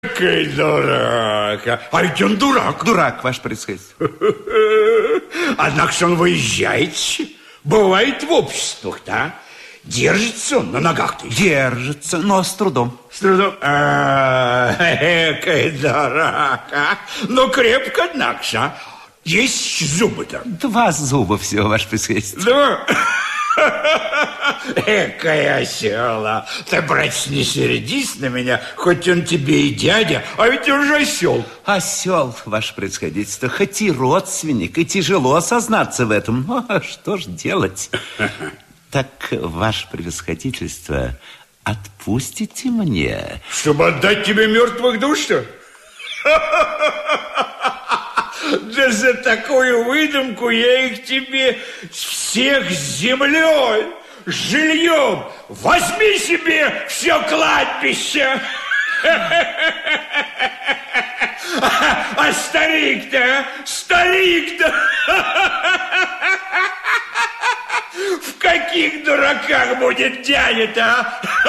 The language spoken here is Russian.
Какой дурак. А ведь он дурак. Дурак, ваше происходительство. Однако же он выезжает, бывает в обществах, да? Держится он на ногах-то? Держится, но с трудом. С трудом? Какой дурак, а? Ну, крепко, однако же, а? Есть зубы-то? 2 зуба всего, ваше происходительство. Да? Экая осела. Ты, братец, не сердись на меня, хоть он тебе и дядя, а ведь он же осел. Осел, ваше происходительство, хоть и родственник, и тяжело осознаться в этом. Ну, а что ж делать? Так, ваше превосходительство, отпустите мне? Чтобы отдать тебе мертвых душ-то? Да за такую выдумку я их тебе всех с землей, с жильем. Возьми себе все кладбище. А старик-то, старик-то... В каких дураках будет дядя-то, а?